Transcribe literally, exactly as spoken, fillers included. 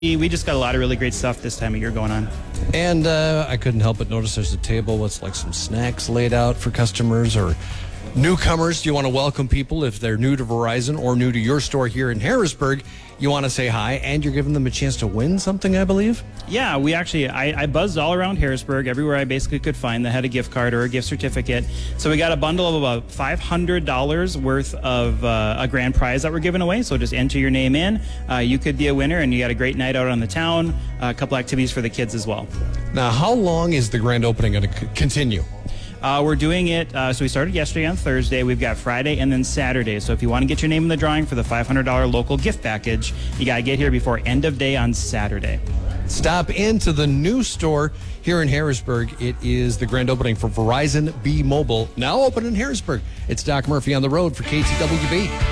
We just got a lot of really great stuff this time of year going on. And uh, I couldn't help but notice there's a table with like some snacks laid out for customers or newcomers. Do you want to welcome people if they're new to Verizon or new to your store here in Harrisburg? You want to say hi, and you're giving them a chance to win something, I believe? Yeah, we actually, I, I buzzed all around Harrisburg, everywhere I basically could find that had a gift card or a gift certificate. So we got a bundle of about five hundred dollars worth of uh, a grand prize that we're giving away. So just enter your name in. Uh, you could be a winner, and you got a great night out on the town, uh, a couple activities for the kids as well. Now, how long is the grand opening going to c- continue? Uh, we're doing it, uh, so we started yesterday on Thursday. We've got Friday and then Saturday. So if you want to get your name in the drawing for the five hundred dollars local gift package, you got to get here before end of day on Saturday. Stop into the new store here in Harrisburg. It is the grand opening for Verizon B Mobile, now open in Harrisburg. It's Doc Murphy on the road for K T W B.